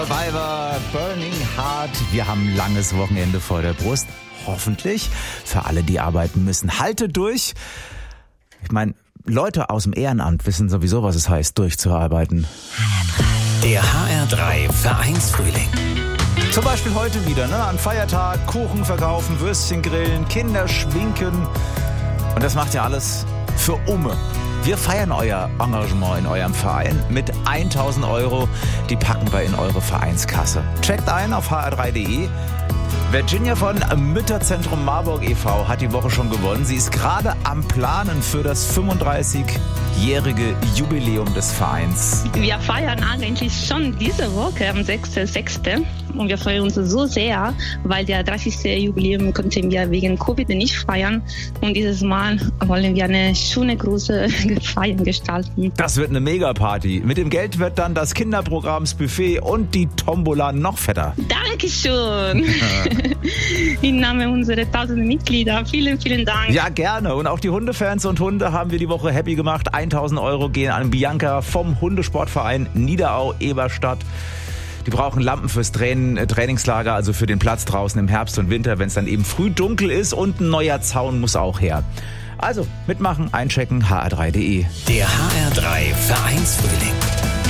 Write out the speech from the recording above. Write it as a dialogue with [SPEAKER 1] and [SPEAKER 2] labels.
[SPEAKER 1] Survivor, Burning Heart. Wir haben ein langes Wochenende vor der Brust. Hoffentlich. Für alle, die arbeiten müssen. Haltet durch. Ich meine, Leute aus dem Ehrenamt wissen sowieso, was es heißt, durchzuarbeiten.
[SPEAKER 2] Der HR3 Vereinsfrühling.
[SPEAKER 1] Zum Beispiel heute wieder, am Feiertag, Kuchen verkaufen, Würstchen grillen, Kinder schminken. Und das macht ihr alles für Umme. Wir feiern euer Engagement in eurem Verein mit 1.000 €. Die packen wir in eure Vereinskasse. Checkt ein auf hr3.de. Virginia von Mütterzentrum Marburg e.V. hat die Woche schon gewonnen. Sie ist gerade am Planen für das 35-jährige Jubiläum des Vereins.
[SPEAKER 3] Wir feiern eigentlich schon diese Woche am 6.6. Und wir freuen uns so sehr, weil der 30. Jubiläum konnten wir wegen Covid nicht feiern. Und dieses Mal wollen wir eine schöne, große Feier gestalten.
[SPEAKER 1] Das wird eine Megaparty. Mit dem Geld wird dann das Kinderprogramm, das Buffet und die Tombola noch fetter.
[SPEAKER 3] Dankeschön. Im Namen unserer 1000 Mitglieder. Vielen, vielen Dank.
[SPEAKER 1] Ja, gerne. Und auch die Hundefans und Hunde haben wir die Woche happy gemacht. 1.000 € gehen an Bianca vom Hundesportverein Niederau-Eberstadt. Die brauchen Lampen fürs Trainingslager, also für den Platz draußen im Herbst und Winter, wenn es dann eben früh dunkel ist, und ein neuer Zaun muss auch her. Also mitmachen, einchecken, hr3.de.
[SPEAKER 2] Der HR3 Vereinsfrühling.